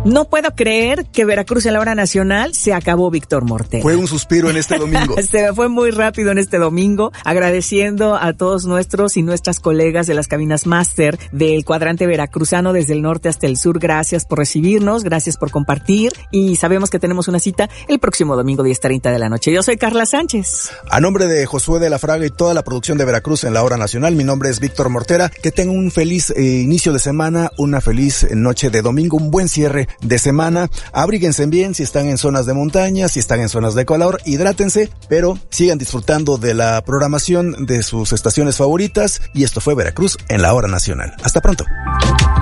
No puedo creer que Veracruz en la hora nacional se acabó, Víctor Mortera. Fue un suspiro en este domingo. Se me fue muy rápido en este domingo, agradeciendo a todos nuestros y nuestras colegas de las cabinas máster del cuadrante veracruzano desde el norte hasta el sur. Gracias por recibirnos, gracias por compartir y sabemos que tenemos una cita el próximo domingo 10:30 de la noche. Yo soy Carla Sánchez. A nombre de Josué de la Fraga y toda la producción de Veracruz en la hora nacional, mi nombre es Víctor Mortera. Que tengan un feliz inicio de semana, una feliz noche de domingo, un buen cierre de semana. Abríguense bien si están en zonas de montaña, si están en zonas de calor, hidrátense, pero sigan disfrutando de la programación de sus estaciones favoritas. Y esto fue Veracruz en la hora nacional. Hasta pronto.